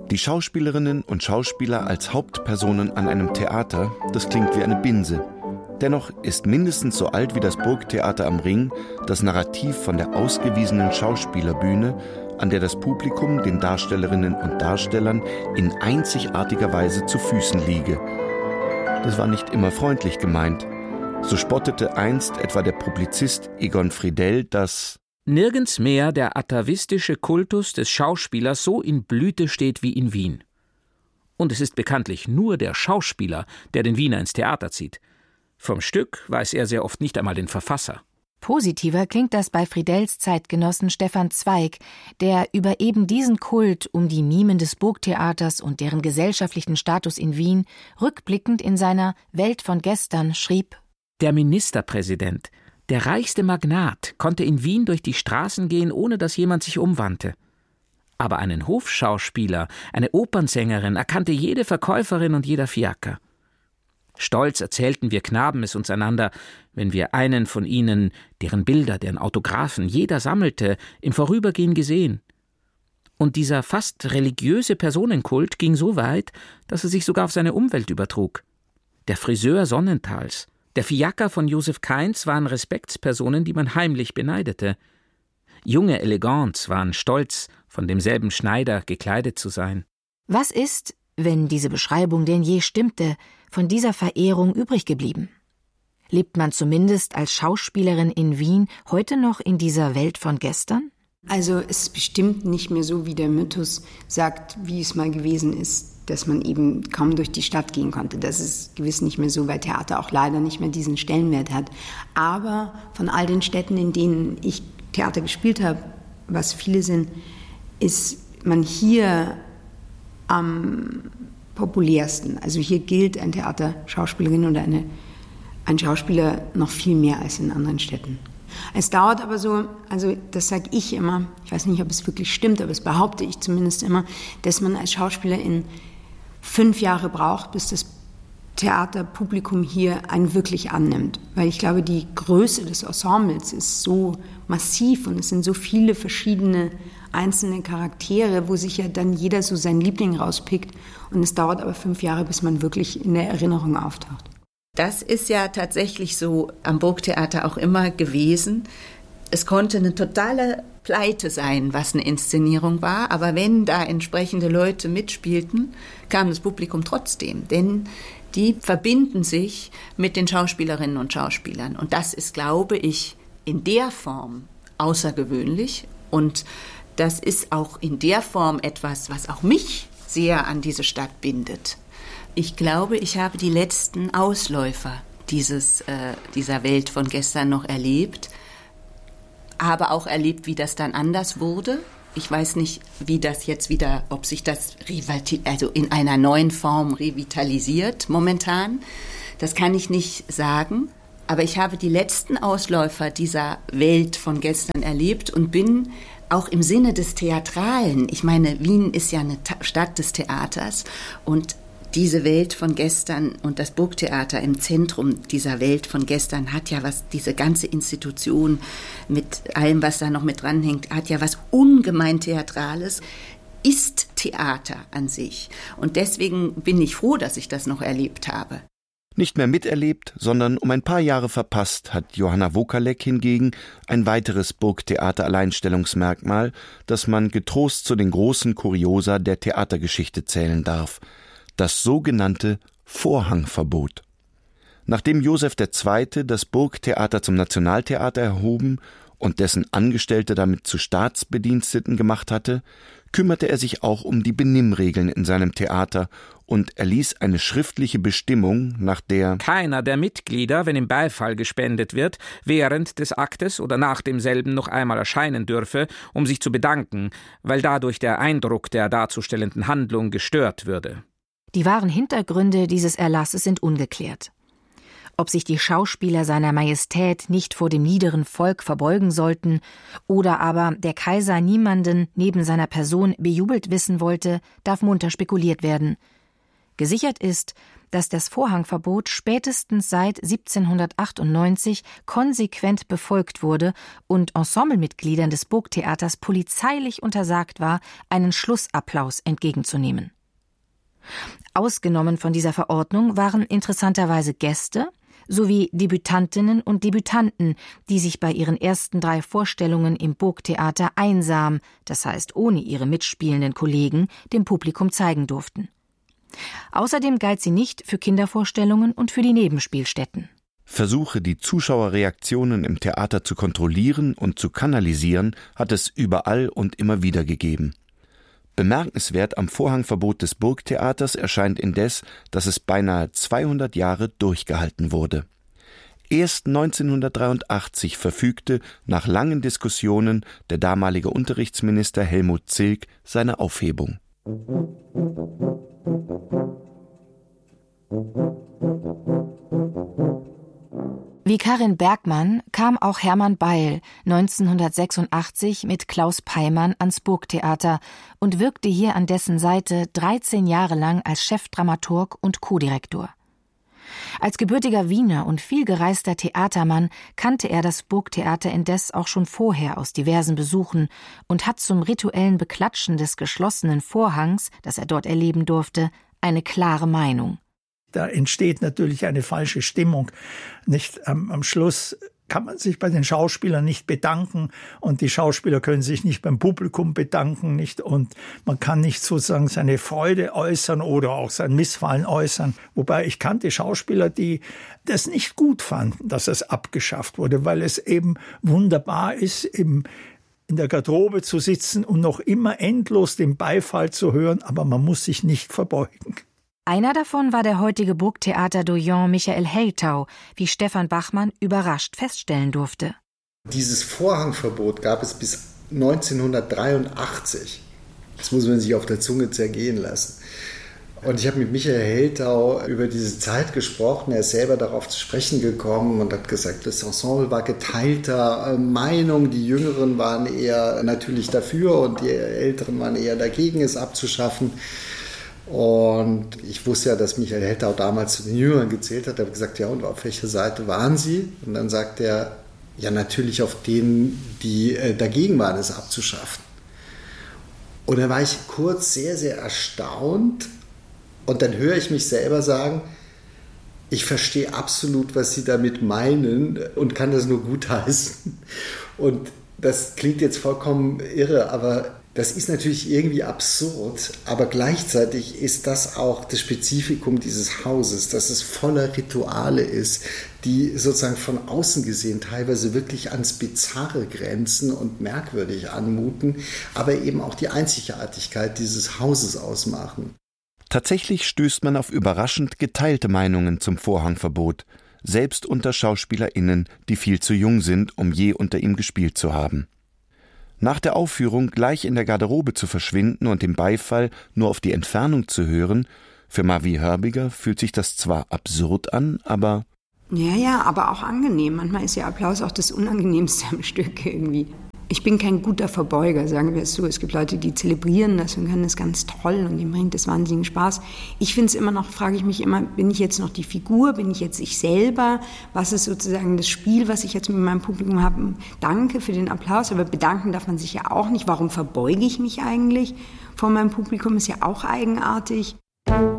Die Schauspielerinnen und Schauspieler als Hauptpersonen an einem Theater, das klingt wie eine Binse. Dennoch ist mindestens so alt wie das Burgtheater am Ring das Narrativ von der ausgewiesenen Schauspielerbühne, an der das Publikum den Darstellerinnen und Darstellern in einzigartiger Weise zu Füßen liege. Das war nicht immer freundlich gemeint. So spottete einst etwa der Publizist Egon Friedell, dass nirgends mehr der atavistische Kultus des Schauspielers so in Blüte steht wie in Wien. Und es ist bekanntlich nur der Schauspieler, der den Wiener ins Theater zieht. Vom Stück weiß er sehr oft nicht einmal den Verfasser. Positiver klingt das bei Friedells Zeitgenossen Stefan Zweig, der über eben diesen Kult um die Mimen des Burgtheaters und deren gesellschaftlichen Status in Wien rückblickend in seiner Welt von gestern schrieb: Der Ministerpräsident, der reichste Magnat, konnte in Wien durch die Straßen gehen, ohne dass jemand sich umwandte. Aber einen Hofschauspieler, eine Opernsängerin erkannte jede Verkäuferin und jeder Fiaker. Stolz erzählten wir Knaben es uns einander, wenn wir einen von ihnen, deren Bilder, deren Autographen jeder sammelte, im Vorübergehen gesehen. Und dieser fast religiöse Personenkult ging so weit, dass er sich sogar auf seine Umwelt übertrug. Der Friseur Sonnentals, der Fiaker von Josef Kainz waren Respektspersonen, die man heimlich beneidete. Junge Elegants waren stolz, von demselben Schneider gekleidet zu sein. Was ist, wenn diese Beschreibung denn je stimmte, von dieser Verehrung übrig geblieben? Lebt man zumindest als Schauspielerin in Wien heute noch in dieser Welt von gestern? Also es ist bestimmt nicht mehr so, wie der Mythos sagt, wie es mal gewesen ist, dass man eben kaum durch die Stadt gehen konnte. Das ist gewiss nicht mehr so, weil Theater auch leider nicht mehr diesen Stellenwert hat. Aber von all den Städten, in denen ich Theater gespielt habe, was viele sind, ist man hier am populärsten. Also hier gilt ein Theaterschauspielerin oder ein Schauspieler noch viel mehr als in anderen Städten. Es dauert aber so, also das sage ich immer, ich weiß nicht, ob es wirklich stimmt, aber das behaupte ich zumindest immer, dass man als Schauspieler in 5 Jahre braucht, bis das Theaterpublikum hier einen wirklich annimmt. Weil ich glaube, die Größe des Ensembles ist so massiv und es sind so viele verschiedene einzelne Charaktere, wo sich ja dann jeder so seinen Liebling rauspickt. Und es dauert aber 5 Jahre, bis man wirklich in der Erinnerung auftaucht. Das ist ja tatsächlich so am Burgtheater auch immer gewesen. Es konnte eine totale Pleite sein, was eine Inszenierung war, aber wenn da entsprechende Leute mitspielten, kam das Publikum trotzdem, denn die verbinden sich mit den Schauspielerinnen und Schauspielern. Und das ist, glaube ich, in der Form außergewöhnlich und das ist auch in der Form etwas, was auch mich sehr an diese Stadt bindet. Ich glaube, ich habe die letzten Ausläufer dieser Welt von gestern noch erlebt, habe auch erlebt, wie das dann anders wurde. Ich weiß nicht, wie das jetzt wieder, ob sich das also in einer neuen Form revitalisiert momentan. Das kann ich nicht sagen. Aber ich habe die letzten Ausläufer dieser Welt von gestern erlebt und bin auch im Sinne des Theatralen. Ich meine, Wien ist ja eine Stadt des Theaters und diese Welt von gestern und das Burgtheater im Zentrum dieser Welt von gestern hat ja was, diese ganze Institution mit allem, was da noch mit dranhängt, hat ja was ungemein Theatrales, ist Theater an sich. Und deswegen bin ich froh, dass ich das noch erlebt habe. Nicht mehr miterlebt, sondern um ein paar Jahre verpasst hat Johanna Wokalek hingegen ein weiteres Burgtheater-Alleinstellungsmerkmal, das man getrost zu den großen Kuriosa der Theatergeschichte zählen darf: das sogenannte Vorhangverbot. Nachdem Joseph II. Das Burgtheater zum Nationaltheater erhoben und dessen Angestellte damit zu Staatsbediensteten gemacht hatte, kümmerte er sich auch um die Benimmregeln in seinem Theater und erließ eine schriftliche Bestimmung, nach der keiner der Mitglieder, wenn ihm Beifall gespendet wird, während des Aktes oder nach demselben noch einmal erscheinen dürfe, um sich zu bedanken, weil dadurch der Eindruck der darzustellenden Handlung gestört würde. Die wahren Hintergründe dieses Erlasses sind ungeklärt. Ob sich die Schauspieler seiner Majestät nicht vor dem niederen Volk verbeugen sollten oder aber der Kaiser niemanden neben seiner Person bejubelt wissen wollte, darf munter spekuliert werden. Gesichert ist, dass das Vorhangverbot spätestens seit 1798 konsequent befolgt wurde und Ensemblemitgliedern des Burgtheaters polizeilich untersagt war, einen Schlussapplaus entgegenzunehmen. Ausgenommen von dieser Verordnung waren interessanterweise Gäste sowie Debütantinnen und Debütanten, die sich bei ihren ersten 3 Vorstellungen im Burgtheater einsam, das heißt ohne ihre mitspielenden Kollegen, dem Publikum zeigen durften. Außerdem galt sie nicht für Kindervorstellungen und für die Nebenspielstätten. Versuche, die Zuschauerreaktionen im Theater zu kontrollieren und zu kanalisieren, hat es überall und immer wieder gegeben. Bemerkenswert am Vorhangverbot des Burgtheaters erscheint indes, dass es beinahe 200 Jahre durchgehalten wurde. Erst 1983 verfügte nach langen Diskussionen der damalige Unterrichtsminister Helmut Zilk seine Aufhebung. Wie Karin Bergmann kam auch Hermann Beil 1986 mit Klaus Peimann ans Burgtheater und wirkte hier an dessen Seite 13 Jahre lang als Chefdramaturg und Co-Direktor. Als gebürtiger Wiener und vielgereister Theatermann kannte er das Burgtheater indes auch schon vorher aus diversen Besuchen und hat zum rituellen Beklatschen des geschlossenen Vorhangs, das er dort erleben durfte, eine klare Meinung. Da entsteht natürlich eine falsche Stimmung. Nicht am Schluss kann man sich bei den Schauspielern nicht bedanken und die Schauspieler können sich nicht beim Publikum bedanken, nicht, und man kann nicht sozusagen seine Freude äußern oder auch sein Missfallen äußern. Wobei ich kannte Schauspieler, die das nicht gut fanden, dass es abgeschafft wurde, weil es eben wunderbar ist, in der Garderobe zu sitzen und noch immer endlos den Beifall zu hören, aber man muss sich nicht verbeugen. Einer davon war der heutige Burgtheater-Doyen Michael Heltau, wie Stefan Bachmann überrascht feststellen durfte. Dieses Vorhangverbot gab es bis 1983. Das muss man sich auf der Zunge zergehen lassen. Und ich habe mit Michael Heltau über diese Zeit gesprochen. Er ist selber darauf zu sprechen gekommen und hat gesagt, das Ensemble war geteilter Meinung. Die Jüngeren waren eher natürlich dafür und die Älteren waren eher dagegen, es abzuschaffen. Und ich wusste ja, dass Michael Heltau damals zu den Jüngeren gezählt hat. Er hat gesagt, ja, und auf welcher Seite waren Sie? Und dann sagt er, ja, natürlich auf denen, die dagegen waren, es abzuschaffen. Und dann war ich kurz sehr, sehr erstaunt. Und dann höre ich mich selber sagen, ich verstehe absolut, was Sie damit meinen und kann das nur gutheißen. Und das klingt jetzt vollkommen irre, aber das ist natürlich irgendwie absurd, aber gleichzeitig ist das auch das Spezifikum dieses Hauses, dass es voller Rituale ist, die sozusagen von außen gesehen teilweise wirklich ans Bizarre grenzen und merkwürdig anmuten, aber eben auch die Einzigartigkeit dieses Hauses ausmachen. Tatsächlich stößt man auf überraschend geteilte Meinungen zum Vorhangverbot, selbst unter SchauspielerInnen, die viel zu jung sind, um je unter ihm gespielt zu haben. Nach der Aufführung gleich in der Garderobe zu verschwinden und den Beifall nur auf die Entfernung zu hören, für Mavi Hörbiger fühlt sich das zwar absurd an, aber... Ja, aber auch angenehm. Manchmal ist ja Applaus auch das Unangenehmste am Stück irgendwie. Ich bin kein guter Verbeuger, sagen wir es so. Es gibt Leute, die zelebrieren das und können das ganz toll und denen bringt das wahnsinnigen Spaß. Ich finde es immer noch, frage ich mich immer, bin ich jetzt noch die Figur, bin ich jetzt ich selber? Was ist sozusagen das Spiel, was ich jetzt mit meinem Publikum habe? Danke für den Applaus, aber bedanken darf man sich ja auch nicht. Warum verbeuge ich mich eigentlich vor meinem Publikum? Ist ja auch eigenartig.